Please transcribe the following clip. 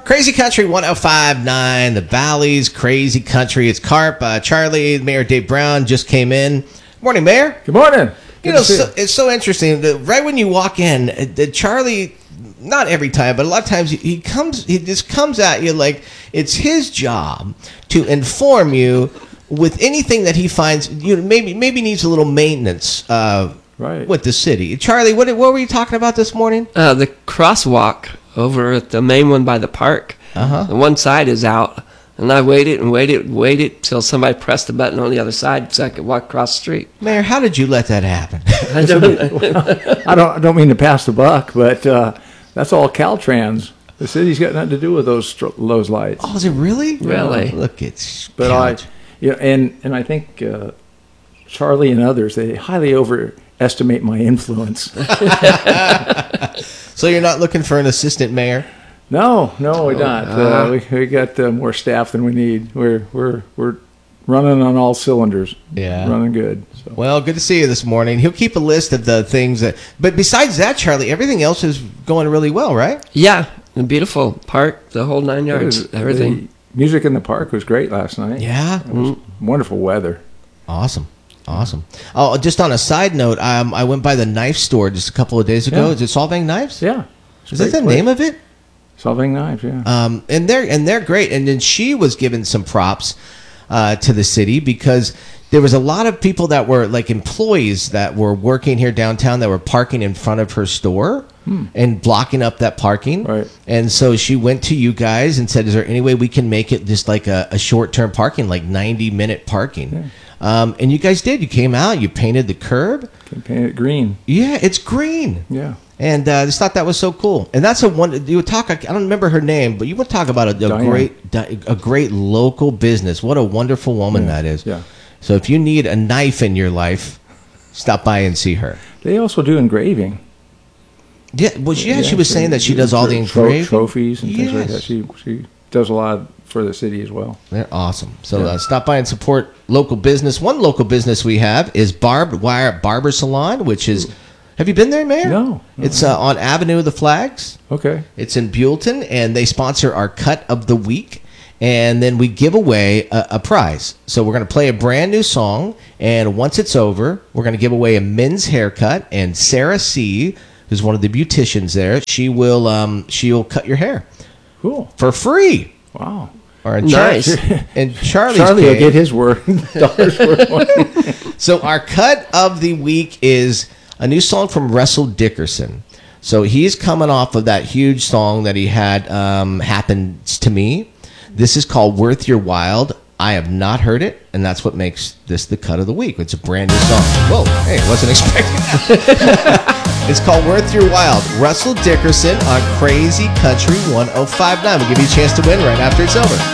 Crazy Country 105.9, the Valley's Crazy Country. It's Carp. Charlie, Mayor Dave Brown just came in. Morning, Mayor. Good morning. It's so interesting. Right when you walk in, Charlie, not every time, but a lot of times he just comes at you like it's his job to inform you with anything that he finds maybe needs a little maintenance with the city. Charlie, what were you talking about this morning? The crosswalk over at the main one by the park. The one side is out, and I waited till somebody pressed the button on the other side so I could walk across the street. Mayor, how did you let that happen? I don't mean to pass the buck, but that's all Caltrans. The city's got nothing to do with those lights. Oh, is it really? Really? Look, it's but and I think Charlie and others, they highly overestimate my influence. So you're not looking for an assistant mayor? No, we're not. We got more staff than we need. We're running on all cylinders. Yeah, running good. So. Well, good to see you this morning. He'll keep a list of the things but besides that, Charlie, everything else is going really well, right? Yeah, a beautiful park, the whole 9 yards, everything. The music in the park was great last night. Yeah, wonderful weather. Awesome. Oh, just on a side note, I went by the knife store just a couple of days ago. Yeah. Is it Solvang Knives? Yeah. Is that the name of it? Solvang Knives, yeah. And they're great. And then she was given some props to the city because there was a lot of people that were like employees that were working here downtown that were parking in front of her store and blocking up that parking. Right. And so she went to you guys and said, is there any way we can make it just like a short-term parking, like 90-minute parking? Yeah. And you guys did. You came out. You painted the curb. Painted it green. Yeah, it's green. Yeah. And I just thought that was so cool. And that's you would talk. I don't remember her name, but you would talk about a great local business. What a wonderful woman that is. Yeah. So if you need a knife in your life, stop by and see her. They also do engraving. Yeah. Well, she was saying that she does all the engraving trophies and things like that. She does a lot for the city as well. They're awesome. So stop by and support local business. One local business we have is Barbed Wire Barber Salon, which is. Have you been there, Mayor? No. It's on Avenue of the Flags. Okay. It's in Buellton, and they sponsor our Cut of the Week, and then we give away a prize. So we're going to play a brand new song, and once it's over, we're going to give away a men's haircut, and Sarah C., who's one of the beauticians there, she'll cut your hair. Cool. For free. Wow. Or nice. And Charlie will get his $1 worth. So our Cut of the Week is a new song from Russell Dickerson. So he's coming off of that huge song that he had, Happens to Me. This is called Worth Your While. I have not heard it, and that's what makes this the Cut of the Week. It's a brand new song. Whoa, hey, wasn't expecting that. It's called Worth Your While. Russell Dickerson on Crazy Country 105.9. We'll give you a chance to win right after it's over.